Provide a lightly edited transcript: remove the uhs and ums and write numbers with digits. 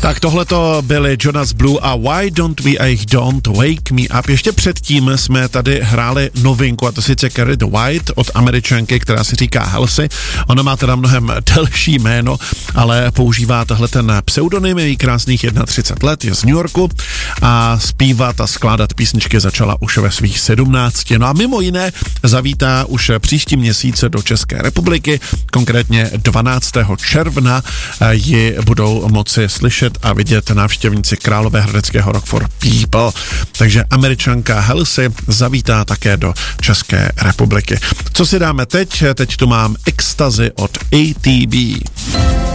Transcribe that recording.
Tak tohleto byli Jonas Blue a Why Don't We I Don't Wake Me Up. Ještě předtím jsme tady hráli novinku, a to sice Carrie the White od Američanky, která si říká Halsey. Ona má teda mnohem delší jméno, ale používá tahle ten pseudonym, její krásných 31 let, je z New Yorku a zpívat a skládat písničky začala už ve svých 17. No a mimo jiné zavítá už příští měsíc do České republiky, konkrétně 12. června ji budou moci slyšet a vidět návštěvníci Královéhradeckého Rock for People. Takže Američanka Halsey zavítá také do České republiky. Co si dáme teď? Teď tu mám Ecstasy od ATB.